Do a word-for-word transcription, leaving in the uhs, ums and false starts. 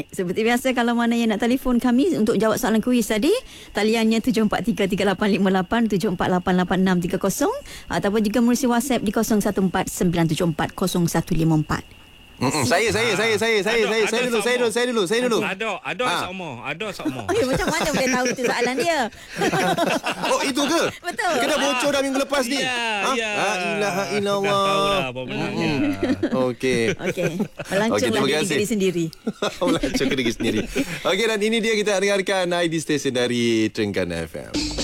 Baik, seperti biasa kalau mana yang nak telefon kami untuk jawab soalan kuis tadi, taliannya tujuh empat tiga tiga lapan lima lapan, tujuh empat lapan lapan enam tiga kosong ataupun juga melalui WhatsApp di kosong satu empat sembilan tujuh empat kosong satu lima empat. Mm-mm. Saya, saya, saya, saya, saya, saya, saya dulu, saya dulu, saya dulu, saya dulu. Ada, ada Ha. sama, ada sama. Eh, macam mana boleh tahu itu soalan dia? Oh, itu ke? Betul. Kena bocor dah minggu lepas ni. Ya, Ha? ya. La ilaha Dah illallah. tahu lah apa benarnya. Okey. Okey. Okey, Melanconglah terima diri kasih. diri sendiri. Melancong ke diri sendiri. Okey, dan ini dia kita dengarkan I D Station dari Trengganu F M.